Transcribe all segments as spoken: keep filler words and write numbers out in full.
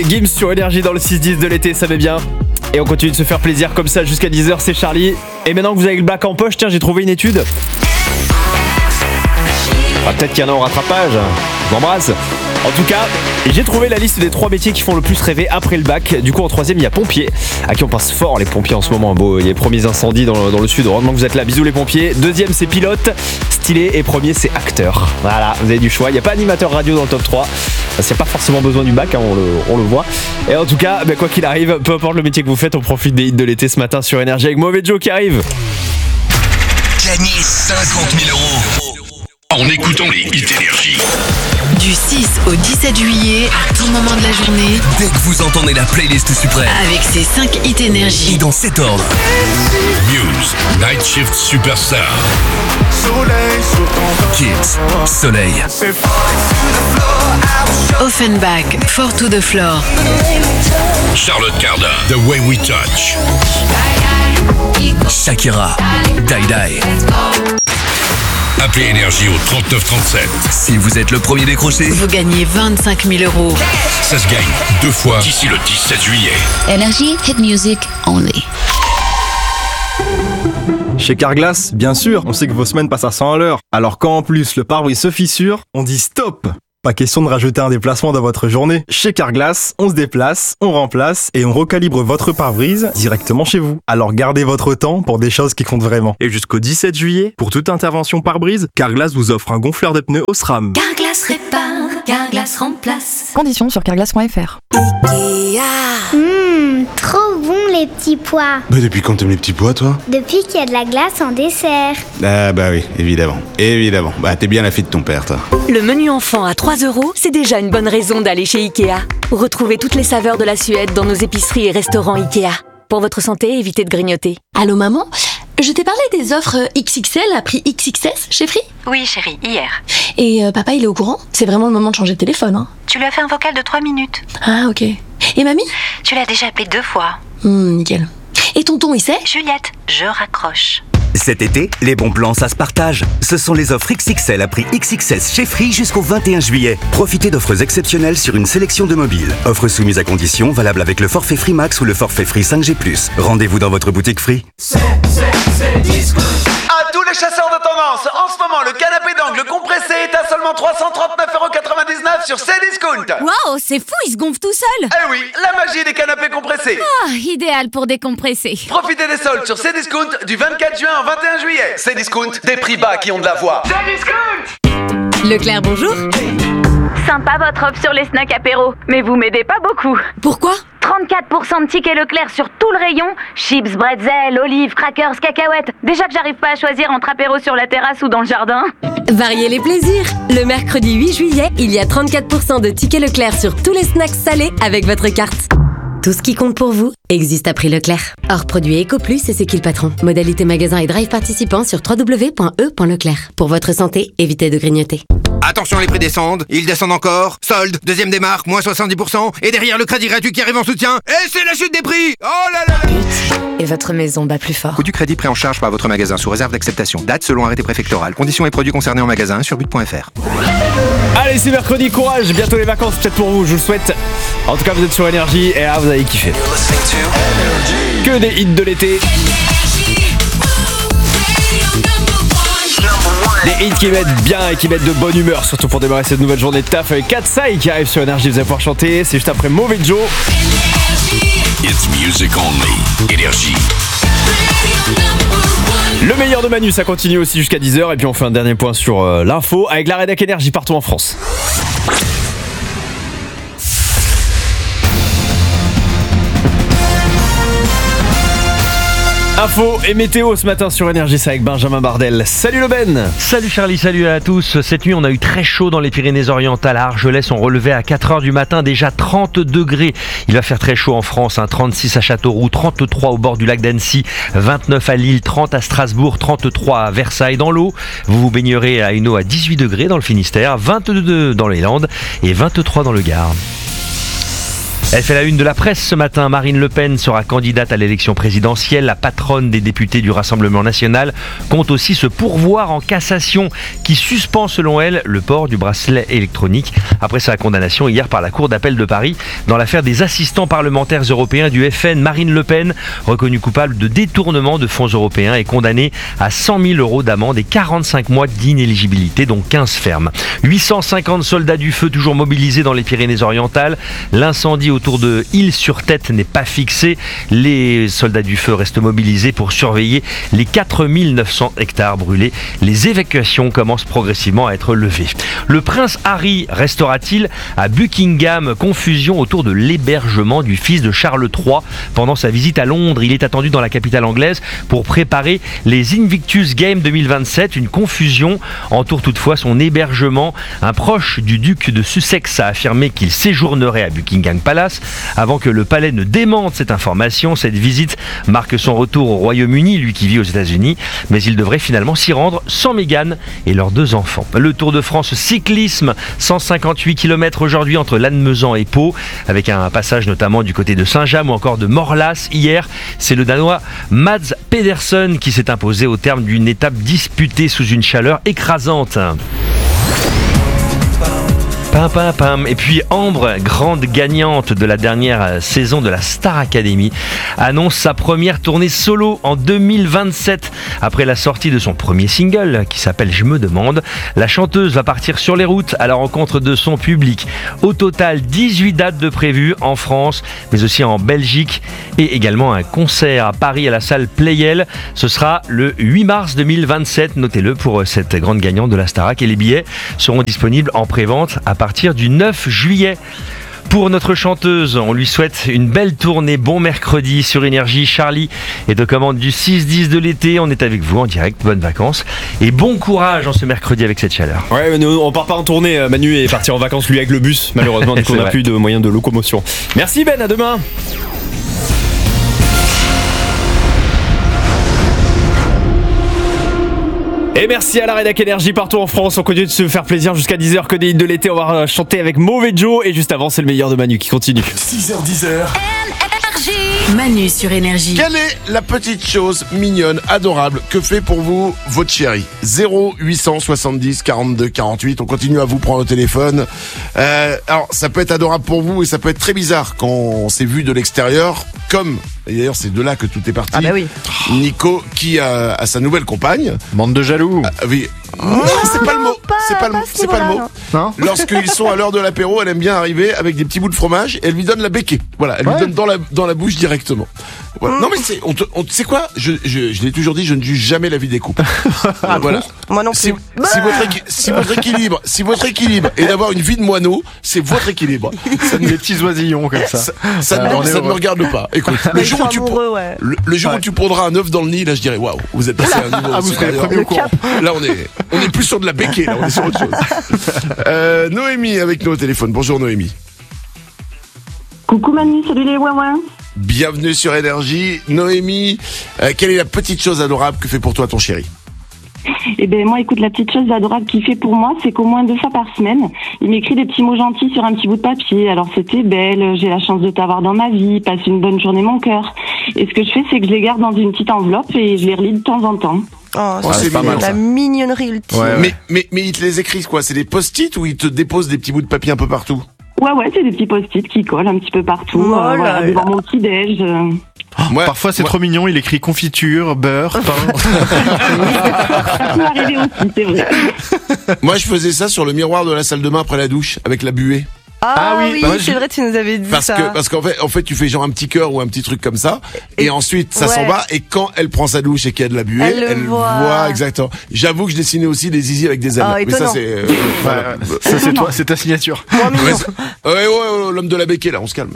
Gims sur Énergie dans le six dix de l'été, ça va bien. Et on continue de se faire plaisir comme ça jusqu'à dix heures, c'est Charlie. Et maintenant que vous avez le bac en poche, tiens, j'ai trouvé une étude. Ah, peut-être qu'il y en a en rattrapage. Je vous embrasse. En tout cas, j'ai trouvé la liste des trois métiers qui font le plus rêver après le bac. Du coup, en troisième, il y a pompier, à qui on passe fort les pompiers en ce moment. Bon, il y a les premiers incendies dans le, dans le sud. Heureusement que vous êtes là. Bisous les pompiers. Deuxième, c'est pilote, stylé. Et premier, c'est acteur. Voilà, vous avez du choix. Il n'y a pas animateur radio dans le top trois. Parce qu'il n'y a pas forcément besoin du bac, hein, on, le, on le voit. Et en tout cas, bah, quoi qu'il arrive, peu importe le métier que vous faites, on profite des hits de l'été ce matin sur Énergie avec Mauvais Joe qui arrive. Gagnez cinquante mille euros en écoutant les hits Énergie. Du six au dix-sept juillet, à tout moment de la journée, Dès que vous entendez la playlist suprême. avec ses cinq hits Énergie. Et dans cet ordre. Muse, Night Shift Superstar. Kids, Soleil. Offenbach, Four to the Floor. Charlotte Cardin, The Way We Touch. Shakira, Die Die. Appelez Énergie au trente-neuf trente-sept. Si vous êtes le premier décroché, Vous gagnez vingt-cinq mille euros. ça se gagne deux fois d'ici le dix-sept juillet. Energy Hit Music Only. Chez Carglass, bien sûr, on sait que vos semaines passent à cent à l'heure. Alors quand en plus le pare-brise se fissure, on dit stop. Pas question de rajouter un déplacement dans votre journée. Chez Carglass, on se déplace, on remplace et on recalibre votre pare-brise directement chez vous. Alors gardez votre temps pour des choses qui comptent vraiment. Et jusqu'au dix-sept juillet, pour toute intervention pare-brise, Carglass vous offre un gonfleur de pneus Osram. Carglass répare, Carglass remplace. Conditions sur carglass point f r. Hum, trop bon les petits pois. Bah depuis quand t'aimes les petits pois, toi? Depuis qu'il y a de la glace en dessert. Ah bah oui, évidemment. Évidemment. Bah t'es bien la fille de ton père, toi. Le menu enfant à trois euros, c'est déjà une bonne raison d'aller chez Ikea. Retrouvez toutes les saveurs de la Suède dans nos épiceries et restaurants Ikea. Pour votre santé, évitez de grignoter. Allô maman, je t'ai parlé des offres X X L à prix X X S chez Free? Oui chérie, hier. Et euh, papa il est au courant? C'est vraiment le moment de changer de téléphone, hein. Tu lui as fait un vocal de trois minutes. Ah ok. Et mamie? Tu l'as déjà appelé deux fois. Hum, nickel. Et tonton il sait? Juliette, je raccroche. Cet été, les bons plans, ça se partage. Ce sont les offres X X L à prix X X S chez Free jusqu'au vingt et un juillet. Profitez d'offres exceptionnelles sur une sélection de mobiles. Offres soumises à conditions, valables avec le forfait Free Max ou le forfait Free cinq G plus. Rendez-vous dans votre boutique Free. À tous les chasseurs de tendance, en ce moment, le canapé d'angle compressé est à seulement trois cent trente-neuf euros quatre-vingt-dix-neuf sur Cdiscount. Waouh, c'est fou, il se gonfle tout seul. Eh oui, la magie des canapés compressés. Ah, idéal pour décompresser. Profitez des soldes sur Cdiscount du vingt-quatre juin au vingt et un juillet. Cdiscount, des prix bas qui ont de la voix. Cdiscount. Leclerc, bonjour. Sympa votre offre sur les snacks apéro, mais vous m'aidez pas beaucoup. Pourquoi? trente-quatre pour cent de tickets Leclerc sur tout le rayon. Chips, bretzel, olives, crackers, cacahuètes. Déjà que j'arrive pas à choisir entre apéro sur la terrasse ou dans le jardin. Variez les plaisirs. Le mercredi huit juillet, il y a trente-quatre pour cent de tickets Leclerc sur tous les snacks salés avec votre carte. Tout ce qui compte pour vous existe à prix Leclerc. Hors produit EcoPlus et c'est qui le patron. Modalité magasin et drive participants sur w w w point e point leclerc. Pour votre santé, évitez de grignoter. Attention, les prix descendent, ils descendent encore. Solde, deuxième démarque, moins soixante-dix pour cent. Et derrière, le crédit gratuit qui arrive en soutien. Et c'est la chute des prix. Oh là là là. Et votre maison bat plus fort. Coût du crédit pris en charge par votre magasin sous réserve d'acceptation. Date selon arrêté préfectoral. Conditions et produits concernés en magasin sur but point f r. Allez, c'est mercredi, courage, bientôt les vacances peut-être pour vous, je vous le souhaite. En tout cas, vous êtes sur Énergie et là, vous allez kiffer. Que des hits de l'été. Des hits qui mettent bien et qui mettent de bonne humeur, surtout pour démarrer cette nouvelle journée de taf avec Katsai qui arrive sur Énergie, vous allez pouvoir chanter, c'est juste après Mauvais Joe. It's music only. Énergie. Le meilleur de Manu, ça continue aussi jusqu'à dix heures et puis on fait un dernier point sur euh, l'info avec la rédac Énergie partout en France. Info et météo ce matin sur Énergie, c'est avec Benjamin Bardel. Salut le Ben. Salut Charlie, salut à tous. Cette nuit on a eu très chaud dans les Pyrénées-Orientales. À Argelès on relevait à quatre heures du matin déjà trente degrés. Il va faire très chaud en France, hein. trente-six à Châteauroux, trente-trois au bord du lac d'Annecy, vingt-neuf à Lille, trente à Strasbourg, trente-trois à Versailles. Dans l'eau, vous vous baignerez à une eau à dix-huit degrés dans le Finistère, vingt-deux dans les Landes et vingt-trois dans le Gard. Elle fait la une de la presse ce matin. Marine Le Pen sera candidate à l'élection présidentielle. La patronne des députés du Rassemblement national compte aussi se pourvoir en cassation qui suspend selon elle le port du bracelet électronique après sa condamnation hier par la Cour d'appel de Paris dans l'affaire des assistants parlementaires européens du F N. Marine Le Pen, reconnue coupable de détournement de fonds européens, est condamnée à cent mille euros d'amende et quarante-cinq mois d'inéligibilité, dont quinze fermes. huit cent cinquante soldats du feu toujours mobilisés dans les Pyrénées-Orientales. L'incendie autour de Île-sur-Tête n'est pas fixé. Les soldats du feu restent mobilisés pour surveiller les quatre mille neuf cents hectares brûlés. Les évacuations commencent progressivement à être levées. Le prince Harry restera-t-il à Buckingham? Confusion autour de l'hébergement du fils de Charles trois pendant sa visite à Londres. Il est attendu dans la capitale anglaise pour préparer les Invictus Games deux mille vingt-sept. Une confusion entoure toutefois son hébergement. Un proche du duc de Sussex a affirmé qu'il séjournerait à Buckingham Palace avant que le palais ne démente cette information. Cette visite marque son retour au Royaume-Uni, lui qui vit aux États-Unis, mais il devrait finalement s'y rendre sans Meghan et leurs deux enfants. Le Tour de France cyclisme, cent cinquante-huit kilomètres aujourd'hui entre Lannemezan et Pau, avec un passage notamment du côté de Saint-James ou encore de Morlas. Hier, c'est le Danois Mads Pedersen qui s'est imposé au terme d'une étape disputée sous une chaleur écrasante. Pam, pam, pam. Et puis Ambre, grande gagnante de la dernière saison de la Star Academy, annonce sa première tournée solo en deux mille vingt-sept. Après la sortie de son premier single qui s'appelle Je me demande, la chanteuse va partir sur les routes à la rencontre de son public. Au total, dix-huit dates de prévues en France, mais aussi en Belgique, et également un concert à Paris à la salle Playel. Ce sera le huit mars deux mille vingt-sept, notez-le, pour cette grande gagnante de la Starac, et les billets seront disponibles en prévente à À partir du neuf juillet. Pour notre chanteuse, on lui souhaite une belle tournée. Bon mercredi sur Énergie. Charlie est aux commandes du six dix de l'été. On est avec vous en direct. Bonnes vacances et bon courage en ce mercredi avec cette chaleur. Ouais, mais nous, on part pas en tournée. Manu est parti en vacances lui avec le bus. Malheureusement, du coup, on n'a plus de moyens de locomotion. Merci Ben, à demain. Et merci à la rédac Énergie partout en France. On continue de se faire plaisir jusqu'à dix heures. Que des hits de l'été. On va chanter avec Mauvais Joe. Et juste avant, c'est le meilleur de Manu qui continue. six heures dix heures. Manu sur Énergie. Quelle est la petite chose mignonne, adorable, que fait pour vous votre chérie? Zéro huit cent soixante-dix quarante-deux quarante-huit. On continue à vous prendre au téléphone. Euh, alors, ça peut être adorable pour vous et ça peut être très bizarre quand on s'est vu de l'extérieur. Comme, et d'ailleurs c'est de là que tout est parti. Ah bah oui. Nico qui a, a sa nouvelle compagne. Bande de jaloux. Ah, oui. Non, c'est pas le mot. C'est pas le mot. C'est pas le mot. Non. Lorsqu'ils sont à l'heure de l'apéro, elle aime bien arriver avec des petits bouts de fromage. Et elle lui donne la béquille. Voilà, elle Ouais. lui donne dans la dans la bouche directement. Voilà. Non mais c'est, on te, on, tu sais quoi Je, je, je l'ai toujours dit, je ne juge jamais la vie des couples. Ah, voilà. Moi non plus. Si, si votre équi- si votre équilibre, si votre équilibre est d'avoir une vie de moineau, c'est votre équilibre. Ça ne, Des petits oisillons comme ça. ça, ça ne Ah, me- on est ça ne me heureux. regarde pas. Écoute, le Ils jour sont où tu amoureux, ouais. le, le jour Ouais. où tu prendras un œuf dans le nid, là je dirais waouh, vous êtes passé à un niveau Ah, vous serez supérieur. premier au courant. Là on est on est plus sur de la béquille, là on est sur autre chose. Euh, Noémie avec nous au téléphone. Bonjour Noémie. Coucou Manu, salut les ouin Bienvenue sur Énergie. Noémie, euh, quelle est la petite chose adorable que fait pour toi ton chéri? Eh ben moi, écoute, la petite chose adorable qu'il fait pour moi, c'est qu'au moins deux fois par semaine, il m'écrit des petits mots gentils sur un petit bout de papier. Alors c'était belle, j'ai la chance de t'avoir dans ma vie, passe une bonne journée mon cœur. Et ce que je fais, c'est que je les garde dans une petite enveloppe et je les relis de temps en temps. Oh, Oh, c'est pas mignon, mal, la ça. mignonnerie ultime. Ouais, ouais. Mais, mais, mais il te les écrit quoi? C'est des post-it ou il te dépose des petits bouts de papier un peu partout? Ouais, ouais, c'est des petits post-it qui collent un petit peu partout. Oh euh, là voilà, là. devant mon petit déj. euh. Moi, Parfois c'est moi- trop mignon, il écrit confiture, beurre, pain. Ça peut arriver aussi, c'est vrai. Moi, je faisais ça sur le miroir de la salle de bain après la douche, avec la buée. Ah, Ah oui, oui, bah, c'est je- vrai, tu nous avais dit Parce ça. que, parce qu'en fait, en fait, tu fais genre un petit cœur ou un petit truc comme ça, et, Et- ensuite, ça ouais. s'en va, et quand elle prend sa douche et qu'il y a de la buée, Elle le voit. exactement. J'avoue que je dessinais aussi des zizi avec des ailes. Ah, mais ça, étonnant. c'est, euh, Ouais, voilà. ouais. Ça c'est toi, c'est ta signature. Moins Ouais, mignon. c'est- ouais, ouais, ouais, l'homme de la béquille, là, on se calme.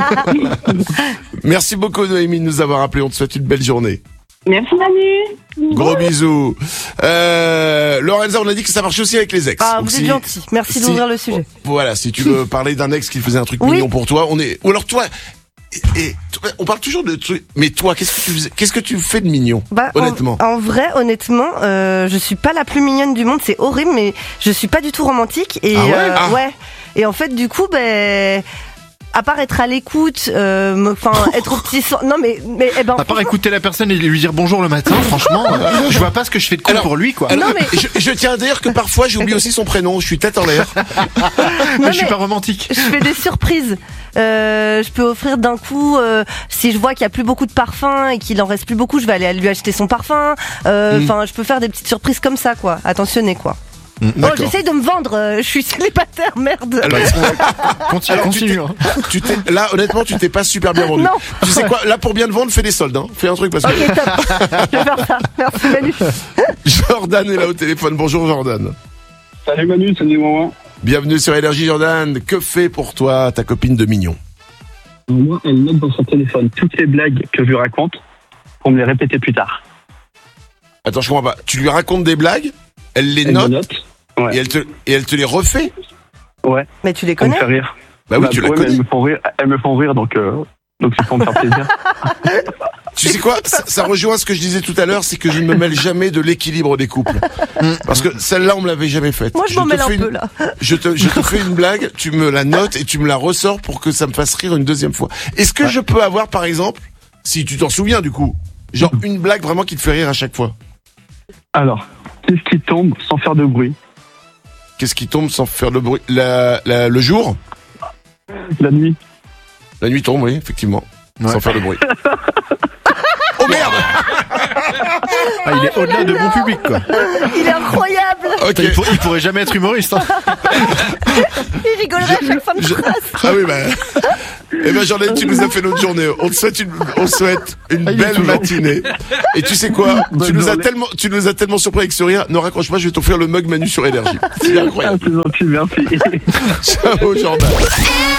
Merci beaucoup, Noémie, de nous avoir appelé. On te souhaite une belle journée. Merci Manu. Gros bisous. Euh, Lorenza, on a dit que ça marchait aussi avec les ex. Ah, Donc vous si- êtes gentil. Merci si- d'ouvrir le sujet. Voilà, si tu veux parler d'un ex qui faisait un truc Oui. mignon pour toi, on est. Ou alors toi, et, et- toi, on parle toujours de trucs. Mais toi, qu'est-ce que tu faisais- qu'est-ce que tu fais de mignon, Bah, honnêtement? En, en vrai, honnêtement, euh, je suis pas la plus mignonne du monde, c'est horrible, mais je suis pas du tout romantique. Et Ah ouais euh, Ah. ouais. Et en fait, du coup, ben. à part être à l'écoute, euh, me- enfin être au petit soin. Non mais mais eh ben. À part écouter la personne et lui dire bonjour le matin, franchement, euh, je vois pas ce que je fais de cool Alors, pour lui, quoi. alors, Non, mais- je, je tiens à dire que parfois j'oublie aussi son prénom, je suis tête en l'air. mais je suis mais- pas romantique. Je fais des surprises. Euh, je peux offrir d'un coup, euh, si je vois qu'il y a plus beaucoup de parfums et qu'il en reste plus beaucoup, je vais aller lui acheter son parfum. Euh, Enfin, Mm. je peux faire des petites surprises comme ça, quoi. Attentionné, quoi. Mm, Oh, d'accord. j'essaye de me vendre. euh, je suis célibataire, merde. Alors, Continue, alors, tu continue. t'es- hein. tu t'es- là, honnêtement, tu t'es pas super bien vendu. Non. Tu sais quoi, là, pour bien te vendre, fais des soldes, hein. Fais un truc parce que Ok, top. Je vais faire ça. Merci, Manu. Jordan est là au téléphone. Bonjour, Jordan. Salut Manu, salut Maman. Bienvenue sur Énergie, Jordan. Que fait pour toi ta copine de mignon? Moi, elle note dans son téléphone toutes les blagues que je lui raconte pour me les répéter plus tard. Attends, je comprends pas. Tu lui racontes des blagues, elle les Elle note, me note. Ouais. et, elle te, et elle te les refait? Ouais. Mais tu les Pour me connais faire rire. Bah oui, tu la ouais, mais connais. elles me font rire, elles me font rire donc, euh, donc c'est pour me faire plaisir. Tu sais quoi, ça, ça rejoint ce que je disais tout à l'heure, c'est que je ne me mêle jamais de l'équilibre des couples. Parce que celle-là, on me l'avait jamais faite. Moi, je m'en te mêle un fais peu, une- là. Je te, je te fais une blague, tu me la notes et tu me la ressors pour que ça me fasse rire une deuxième fois. Est-ce que je peux avoir, par exemple, si tu t'en souviens du coup, genre une blague vraiment qui te fait rire à chaque fois? Alors, qu'est-ce qui tombe sans faire de bruit? Qu'est-ce qui tombe sans faire de bruit? La, la- le jour? La nuit. La nuit tombe, oui, effectivement. Ouais. Sans faire de bruit. Oh merde! Ah, il est au-delà de bon public, quoi. Il est incroyable. Ok. Il, pour- il pourrait jamais être humoriste. Hein. Il rigolerait à chaque fin de Je- phrase. Ah oui, bah. Eh ben, Jordan, tu nous as fait notre journée. On te souhaite une, on souhaite une Ah, il est belle toujours. matinée. Et tu sais quoi? Bonne Tu nous as journée. tellement, tu nous as tellement surpris avec ce rire. Ne raccroche pas, je vais t'offrir le mug Manu sur Énergie. C'est Ah, incroyable. c'est gentil, merci. Ciao, Jordan.